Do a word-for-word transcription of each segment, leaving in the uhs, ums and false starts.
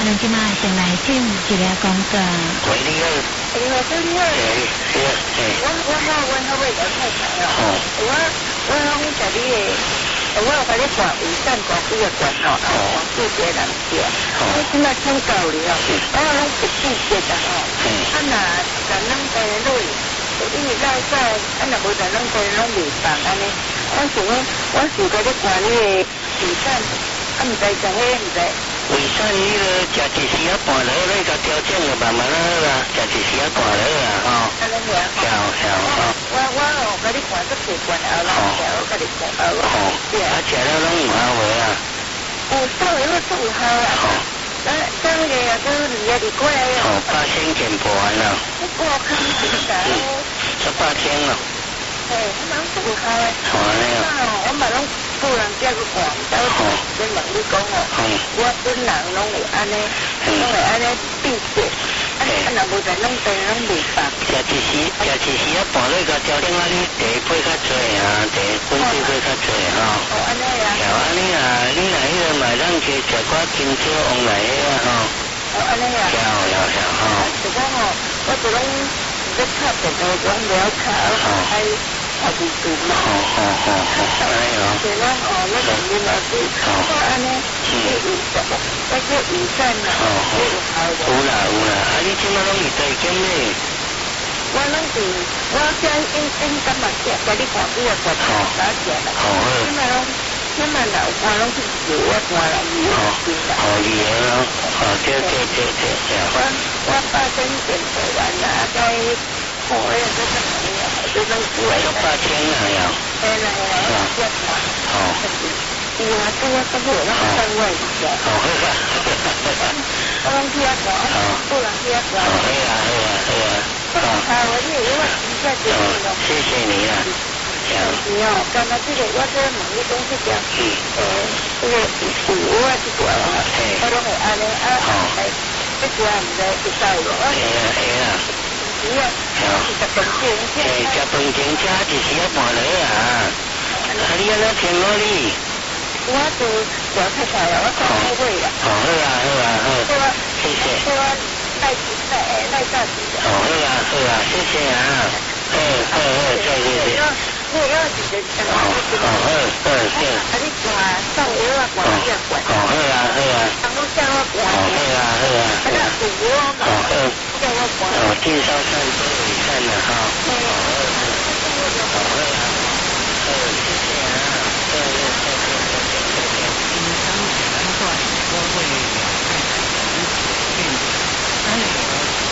咱即马先来进一个广告。 喂，你好。 你好，你好。 是是是。 我我好我好为了太太哦。哦。我我拢在你的，我有甲你挂微信挂几个罐哦，啊，黄树节人节，我现在听到了哦，我拢不记得的哦。嗯。啊那咱拢在累，因为在在，啊那无咱拢在拢未放安尼，我想我想甲你挂你的微信，啊唔知怎个唔知。 为啥你了食一时啊半落，你甲调整就慢慢啦啦，食一时啊半落啊，吼。 安尼样。 是啊是啊，吼。 我我哦，甲你看这几罐后啦，我甲你看后啦。吼。对啊。啊， 食了拢有效未啊？ 有效的，我做有效啊。吼。咱咱个也都二月二过来哦。 哦，八千减破完了。 我看你这个。嗯。 十八千了。 嘿，我蛮做有效的。 好啊，那样。 我嘛拢。不然这个广到跟问你讲哦，我本人拢会安尼，拢会安尼避忌，啊，若无在拢在拢未放。 食一时，食一时啊，半日个调整啊，你第一配较济啊，第一配配较济吼。 哦，安尼啊。 然后安尼啊，你若迄个买咱去食寡金蕉往来个啊吼。 哦，安尼啊。 有有有吼。 是讲哦，我就拢在拍电话讲了卡，还。好不足嘛？ 好好好好，哎呀！ 对啦，哦，那肯定嘛是，我安尼，去有什么？那个有善啦，有好的。 有啦有啦，啊！你即马拢是在经咧？ 我拢是，我先因因今日食，甲你看几个罐头打起来。好好。今日拢，今日老我拢是有我看了有有啦。 好厉害咯！好，对对对对对。 我我八千点做完啦，在。哦，哎呀，这个没有，这种贵。 有八千啊，有。 哎啦哎啦，这款。 好。 有啊，这个这个那个单位一下。 好，好啊。 我拢去啊管，不能去啊管。 好啊，好啊，好啊。 好，我这有我一下就去了。 谢谢你啊。 你哦，刚刚这个我这问你讲这个，呃，这个有我这个啊，我拢会安尼啊，哎，这个唔知知道咯。 哎呀哎呀。 是啊，是食饭前， 诶，食饭前吃一时啊半落啊，啊你安怎听我哩？ 我就小太太了，我做开会了。 好好啊好啊好，谢谢。 对我赖赖赖大姐。 好好啊好啊，谢谢啊。好好好，再见。 你要是个什么？ 好好好，对。 啊，你挂送我啊，挂这挂。 好好啊好啊。 啊，我叫我挂。 好好啊好啊。 啊，那有我嘛。 好好。 叫我挂。 哦，介绍上多伟善了哈。好好好。好好啊。好，谢谢啊。对对对对对对对。 平常简单段我会了太太的见解，咱的我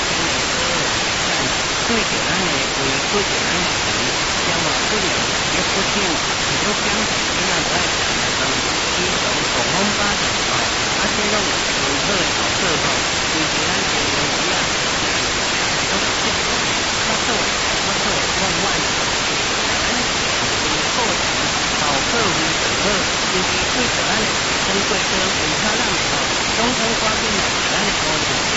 对着咱的为对着咱的神，将我不了也不听，你都讲在你那在讲的当中，其中从红八点啊，啊这种为好的好事吼，对着咱的人一样，都是这种，我做我做万万的，咱的过程好客户很好，尤其对着咱的生贵哥，其他人吼，总统挂进来，咱的高人。